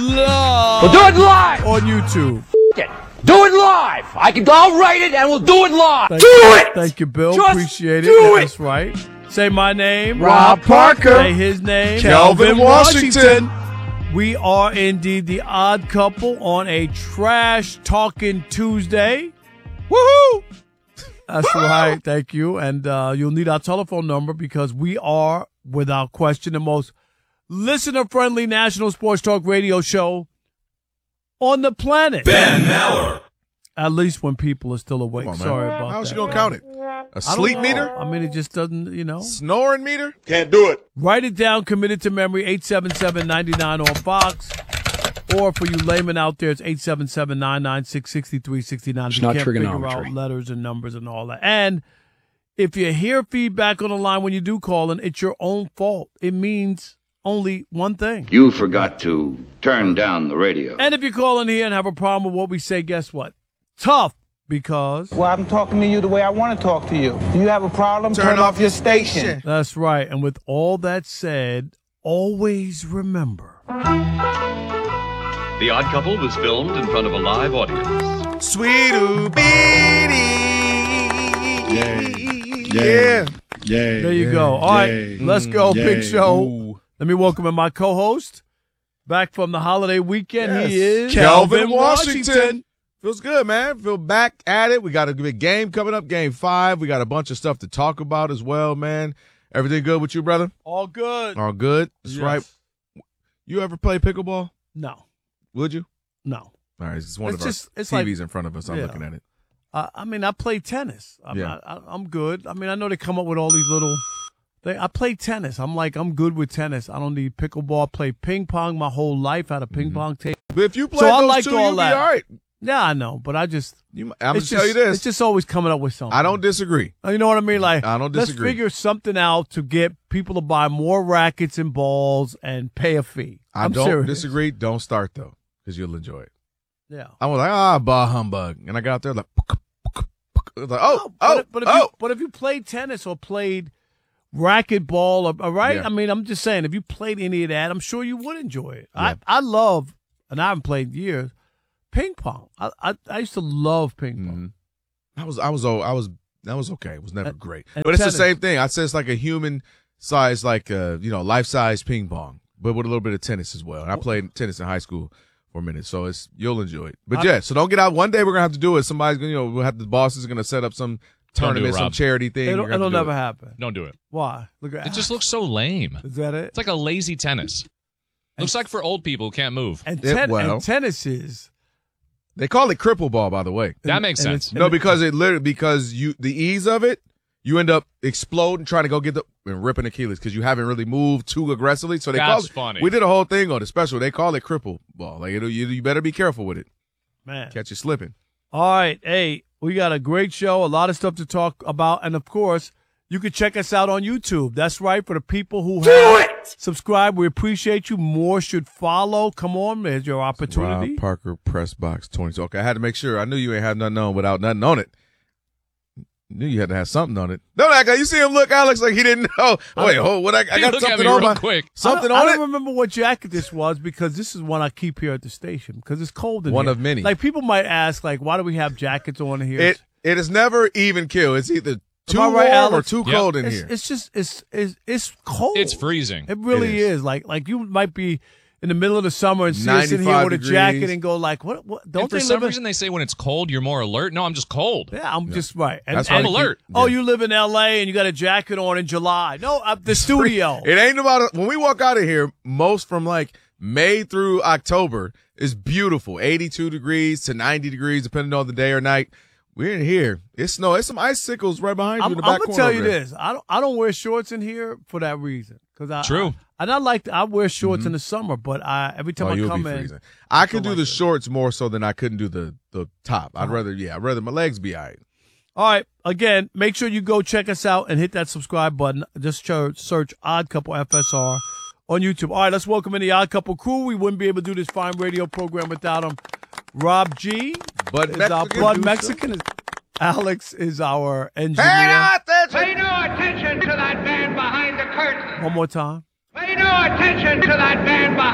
live. We'll do it live on YouTube. Do it live. I'll write it and we'll do it live. Thank you, Bill. Just appreciate it. do it. That's right. Say my name. Rob Parker. Say his name. Kelvin Washington. We are indeed the odd couple on a trash talking Tuesday. Woohoo! That's right. Thank you. And you'll need our telephone number because we are, without question, the most listener-friendly national sports talk radio show on the planet. Ben Maller. At least when people are still awake. Come on, man. Sorry about that. How's she going to count it? A sleep meter? I mean, it just doesn't, Snoring meter? Can't do it. Write it down, commit it to memory, 877-99 on Fox. Or for you laymen out there, it's 877-996-6369. It's not you can't figure trigonometry. out letters and numbers and all that. And if you hear feedback on the line when you do call in, it's your own fault. It means only one thing. You forgot to turn down the radio. And if you call in here and have a problem with what we say, guess what? Tough, because... Well, I'm talking to you the way I want to talk to you. Do you have a problem? Turn off your station. That's right. And with all that said, always remember... The Odd Couple was filmed in front of a live audience. Sweet Oobity. Yeah. There you go. All right, let's go. Big show. Ooh. Let me welcome in my co-host. Back from the holiday weekend, Yes. he is... Kelvin Washington. Feels good, man. Feel back at it. We got a big game coming up, Game 5. We got a bunch of stuff to talk about as well, man. Everything good with you, brother? All good. All good. That's Yes. right. You ever play pickleball? No. Would you? No. All right, it's one It's of our just- it's TVs like- in front of us. I'm yeah. looking at it. I mean, I play tennis. Yeah. I'm good. I mean, I know they come up with all these little... I play tennis. I'm good with tennis. I don't need pickleball. I play ping pong my whole life. I had a ping pong table. But if you play So I those like two, all you'll be that. all right. Yeah, I know, but I'm going I'm to going to tell you this. It's just always coming up with something. I don't disagree. You know what I mean? Like, I don't let's disagree. figure something out to get people to buy more rackets and balls and pay a fee. I don't serious. disagree. Don't start, though, because you'll enjoy it. Yeah. I was like, bah humbug. And I got out there like, I was like But if you played tennis or played racquetball, all right? Yeah. I mean, I'm just saying, if you played any of that, I'm sure you would enjoy it. Yeah. I love, and I haven't played in years, ping pong. I used to love ping pong. that was okay. It was never great. and But it's tennis. the same thing. I'd say it's like a human size, like, life-size ping pong, but with a little bit of tennis as well. And I played tennis in high school for a minute, so you'll enjoy it. But so don't get out. One day we're gonna have to do it. Somebody's gonna, the boss is gonna set up some tournament, some Rob. charity thing. You're gonna have It'll to do never it. happen. Don't do it. Why? Look at It just looks so lame. Is that it? It's like a lazy tennis. Looks like for old people who can't move. And, well. tennis is. They call it cripple ball, by the way. That makes and sense. it's- No, because the ease of it, you end up exploding trying to go get and ripping Achilles because you haven't really moved too aggressively. So they That's call it, funny. We did a whole thing on the special. They call it cripple ball. Like you better be careful with it. Man. Catch you slipping. All right. Hey, we got a great show, a lot of stuff to talk about. And, of course, you can check us out on YouTube. That's right. For the people who have subscribed, we appreciate you. More should follow. Come on. There's your opportunity. Rob Parker Press Box 20. Okay, I had to make sure. I knew you ain't have nothing on without nothing on it. Knew you had to have something on it. Don't act like you see him look, Alex, like he didn't know. Wait, hold, I got Look at something me on real my quick. something I on don't it. remember what jacket this was because this is one I keep here at the station because it's cold in One here. of many. Like, people might ask, like, why do we have jackets on here? It is never even kill. It's either too I right, warm or Alex? too Yep. cold in it's, here. it's just it's cold. It's freezing. It really It is. Like you might be in the middle of the summer and see us in here 95 with a degrees. jacket and go like, what? Don't And for they some live in? reason they say when it's cold you're more alert. No, I'm just cold. Yeah, I'm just right. And, That's and, why I'm alert. Oh, you live in L.A. and you got a jacket on in July. No, the studio. It ain't about when we walk out of here. Most from like May through October is beautiful, 82 degrees to 90 degrees, depending on the day or night. We're in here. It's snow. It's some icicles right behind you I'm in the back gonna corner. tell you over there. this. I don't wear shorts in here for that reason. True. I wear shorts in the summer, but every time I you'll come be in, freezing. I could do like the that. shorts more so than I couldn't do the top. I'd rather my legs be all right. All right. Again, make sure you go check us out and hit that subscribe button. Just search Odd Couple FSR on YouTube. All right, let's welcome in the Odd Couple crew. We wouldn't be able to do this fine radio program without them. Rob G But is our Mexican blood dude, Mexican. Alex is our engineer. Pay no attention to that man behind the curtain. One more time. Pay no attention to that man behind the curtain.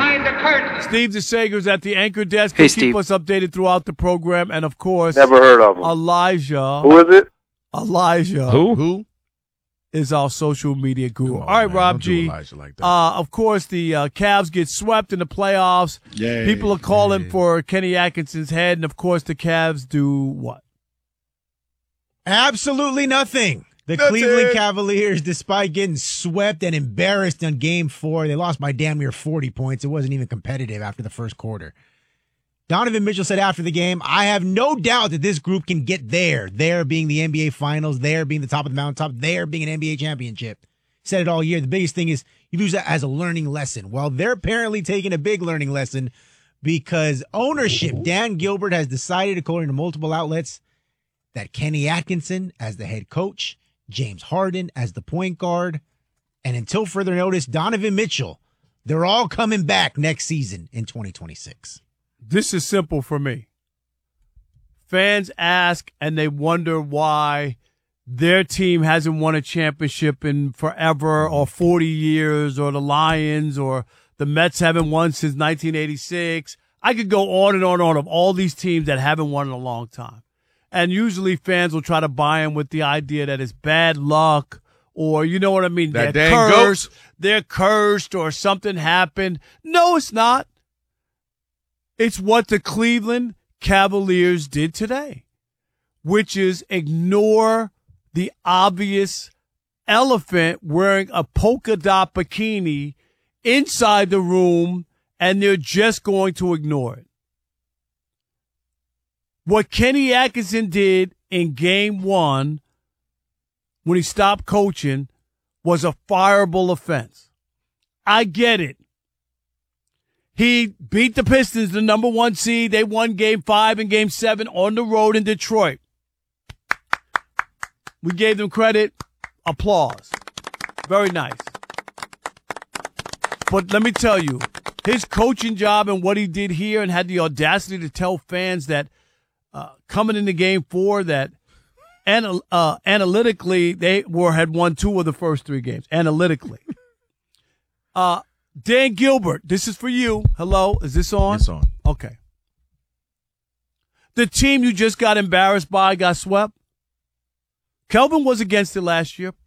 curtain. Steve DeSager's at the anchor desk. Hey, He'll Steve. keep us updated throughout the program. And, of course, Never heard of him. Elijah. Who is it? Elijah. Who? Is our social media guru. Come on, All right, man. Rob Don't do G. Elijah like that. Of course, the Cavs get swept in the playoffs. Yay. People are calling for Kenny Atkinson's head, and of course, the Cavs do what? Absolutely nothing. The Cleveland Cavaliers, despite getting swept and embarrassed on Game 4, they lost by damn near 40 points. It wasn't even competitive after the first quarter. Donovan Mitchell said after the game, I have no doubt that this group can get there. There being the NBA Finals, there being the top of the mountaintop, there being an NBA championship. Said it all year. The biggest thing is you lose that as a learning lesson. Well, they're apparently taking a big learning lesson because ownership, Dan Gilbert, has decided, according to multiple outlets, that Kenny Atkinson as the head coach, James Harden as the point guard, and until further notice, Donovan Mitchell, they're all coming back next season in 2026. This is simple for me. Fans ask and they wonder why their team hasn't won a championship in forever or 40 years, or the Lions or the Mets haven't won since 1986. I could go on and on and on of all these teams that haven't won in a long time. And usually fans will try to buy them with the idea that it's bad luck, or you know what I mean? That they're dang cursed. goat. They're cursed, or something happened. No, it's not. It's what the Cleveland Cavaliers did today, which is ignore the obvious elephant wearing a polka dot bikini inside the room, and they're just going to ignore it. What Kenny Atkinson did in Game 1 when he stopped coaching was a fireable offense. I get it. He beat the Pistons, the number 1 seed. They won Game 5 and Game 7 on the road in Detroit. We gave them credit. Applause. Very nice. But let me tell you, his coaching job and what he did here, and had the audacity to tell fans that coming into Game 4 that analytically they had won 2 of the first 3 games. Analytically. Dan Gilbert, this is for you. Hello, is this on? It's on. Okay. The team you just got embarrassed by got swept. Kelvin was against it last year.